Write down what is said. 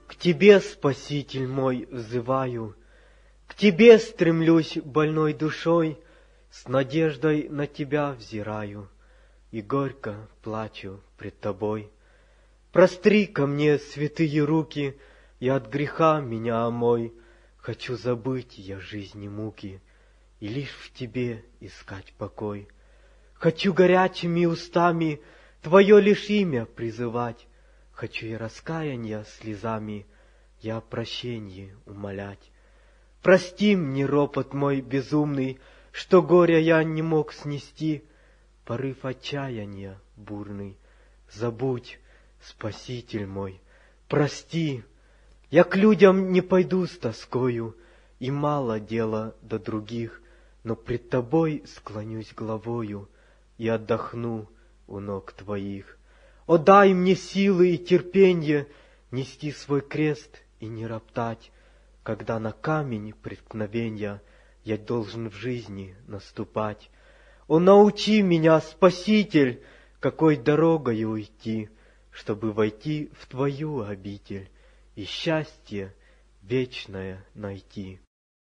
К Тебе, Спаситель мой, взываю, к Тебе стремлюсь больной душой, с надеждой на Тебя взираю и горько плачу пред Тобой. Простри ко мне святые руки и от греха меня омой. Хочу забыть я жизни муки и лишь в Тебе искать покой. Хочу горячими устами Твое лишь имя призывать. Хочу и раскаяния слезами я о прощении умолять. Прости мне ропот мой безумный, что горя я не мог снести, порыв отчаяния бурный. Забудь, Спаситель мой, прости. Я к людям не пойду с тоскою, и мало дела до других, но пред Тобой склонюсь головою и отдохну у ног Твоих. О, дай мне силы и терпенье нести свой крест и не роптать, когда на камень преткновенья я должен в жизни наступать. О, научи меня, Спаситель, какой дорогою идти, чтобы войти в Твою обитель и счастье вечное найти.